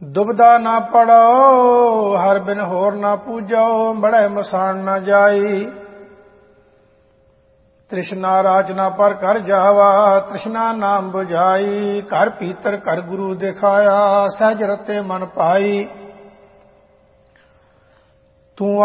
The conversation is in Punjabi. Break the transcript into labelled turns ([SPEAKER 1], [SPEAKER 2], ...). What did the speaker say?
[SPEAKER 1] ਦੁਬਦਾ ਨਾ ਪੜੋ ਹਰ ਬਿਨ ਹੋਰ ਨਾ ਪੂਜੋ, ਬੜੈ ਮਸਾਨ ਨਾ ਜਾਈ। ਤ੍ਰਿਸ਼ਨਾ ਰਾਜਨਾ ਪਰ ਕਰ ਜਾਵਾ, ਤ੍ਰਿਸ਼ਨਾ ਨਾਮ ਬੁਝਾਈ। ਘਰ ਭੀਤਰ ਘਰ ਗੁਰੂ ਦਿਖਾਇਆ, ਸਹਿਜ ਰਤੇ ਮਨ ਪਾਈ। ਤੂੰ